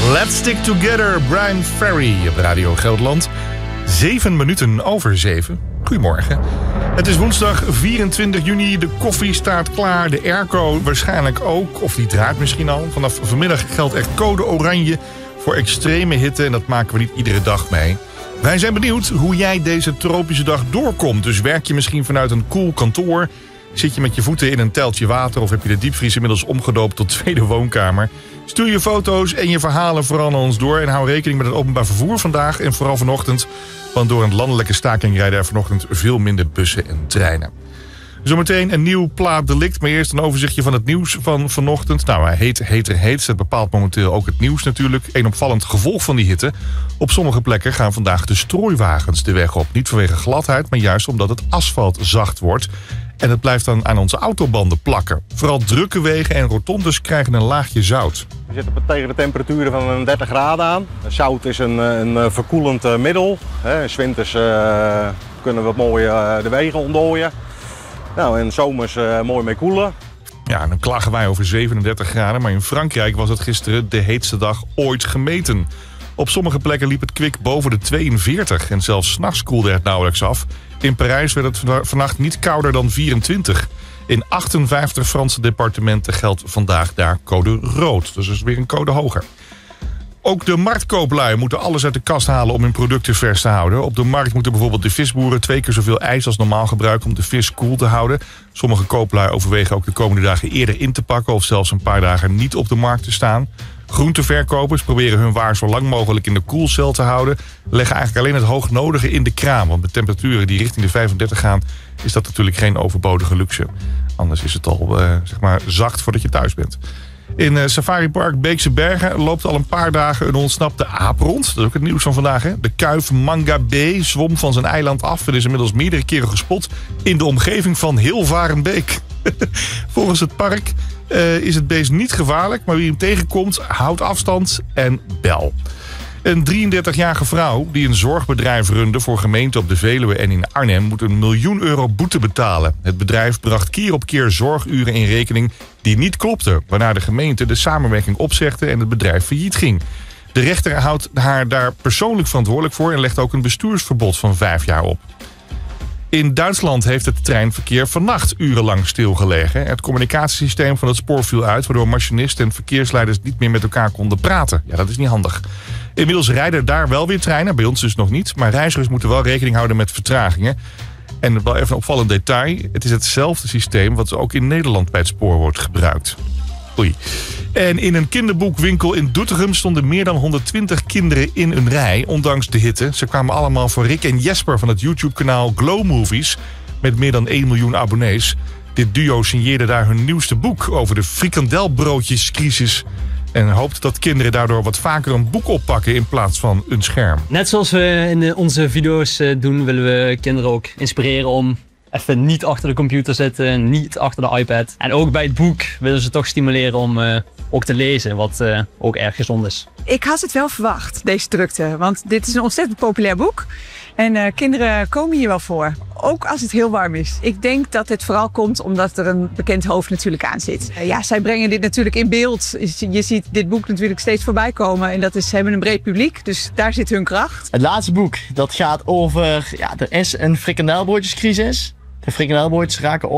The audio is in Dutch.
Let's Stick Together, Brian Ferry op Radio Gelderland. 7 minuten over 7. Goedemorgen. Het is woensdag 24 juni. De koffie staat klaar. De airco waarschijnlijk ook. Of die draait misschien al. Vanaf vanmiddag geldt echt code oranje voor extreme hitte. En dat maken we niet iedere dag mee. Wij zijn benieuwd hoe jij deze tropische dag doorkomt. Dus werk je misschien vanuit een koel kantoor? Zit je met je voeten in een teltje water? Of heb je de diepvries inmiddels omgedoopt tot tweede woonkamer? Stuur je foto's en je verhalen vooral naar ons door. En hou rekening met het openbaar vervoer vandaag en vooral vanochtend. Want door een landelijke staking rijden er vanochtend veel minder bussen en treinen. Zometeen een nieuw plaatdelict. Maar eerst een overzichtje van het nieuws van vanochtend. Nou, heet. Dat bepaalt momenteel ook het nieuws natuurlijk. Een opvallend gevolg van die hitte. Op sommige plekken gaan vandaag de strooiwagens de weg op. Niet vanwege gladheid, maar juist omdat het asfalt zacht wordt. En het blijft dan aan onze autobanden plakken. Vooral drukke wegen en rotondes krijgen een laagje zout. We zitten tegen de temperaturen van 30 graden aan. Zout is een verkoelend middel. 's winters kunnen we mooi de wegen ontdooien. Nou, en 's zomers mooi mee koelen. Ja, dan klagen wij over 37 graden. Maar in Frankrijk was het gisteren de heetste dag ooit gemeten. Op sommige plekken liep het kwik boven de 42. En zelfs 's nachts koelde het nauwelijks af. In Parijs werd het vannacht niet kouder dan 24. In 58 Franse departementen geldt vandaag daar code rood. Dus dat is weer een code hoger. Ook de marktkooplui moeten alles uit de kast halen om hun producten vers te houden. Op de markt moeten bijvoorbeeld de visboeren 2 keer zoveel ijs als normaal gebruiken om de vis koel te houden. Sommige kooplui overwegen ook de komende dagen eerder in te pakken of zelfs een paar dagen niet op de markt te staan. Groenteverkopers proberen hun waar zo lang mogelijk in de koelcel te houden. Leggen eigenlijk alleen het hoognodige in de kraam. Want met temperaturen die richting de 35 gaan is dat natuurlijk geen overbodige luxe. Anders is het al zacht voordat je thuis bent. In Safari Park Beekse Bergen loopt al een paar dagen een ontsnapte aap rond. Dat is ook het nieuws van vandaag. Hè? De kuif Manga B zwom van zijn eiland af en is inmiddels meerdere keren gespot in de omgeving van Hilvarenbeek. Volgens het park is het beest niet gevaarlijk, maar wie hem tegenkomt, houdt afstand en bel. Een 33-jarige vrouw die een zorgbedrijf runde voor gemeenten op de Veluwe en in Arnhem moet €1 miljoen boete betalen. Het bedrijf bracht keer op keer zorguren in rekening die niet klopten, waarna de gemeente de samenwerking opzegde en het bedrijf failliet ging. De rechter houdt haar daar persoonlijk verantwoordelijk voor en legt ook een bestuursverbod van 5 jaar op. In Duitsland heeft het treinverkeer vannacht urenlang stilgelegen. Het communicatiesysteem van het spoor viel uit, waardoor machinisten en verkeersleiders niet meer met elkaar konden praten. Ja, dat is niet handig. Inmiddels rijden daar wel weer treinen, bij ons dus nog niet. Maar reizigers moeten wel rekening houden met vertragingen. En wel even een opvallend detail. Het is hetzelfde systeem wat ook in Nederland bij het spoor wordt gebruikt. Oei. En in een kinderboekwinkel in Doetinchem stonden meer dan 120 kinderen in een rij, ondanks de hitte. Ze kwamen allemaal voor Rick en Jesper van het YouTube-kanaal Glow Movies, met meer dan 1 miljoen abonnees. Dit duo signeerde daar hun nieuwste boek over de frikandelbroodjescrisis en hoopt dat kinderen daardoor wat vaker een boek oppakken in plaats van een scherm. Net zoals we in onze video's doen, willen we kinderen ook inspireren om even niet achter de computer zitten, niet achter de iPad. En ook bij het boek willen ze toch stimuleren om ook te lezen, wat ook erg gezond is. Ik had het wel verwacht, deze drukte, want dit is een ontzettend populair boek. En kinderen komen hier wel voor, ook als het heel warm is. Ik denk dat het vooral komt omdat er een bekend hoofd natuurlijk aan zit. Zij brengen dit natuurlijk in beeld. Je ziet dit boek natuurlijk steeds voorbij komen en ze hebben een breed publiek, dus daar zit hun kracht. Het laatste boek, dat gaat over, er is een frikandelbroodjescrisis. De frikandelbroodjes raken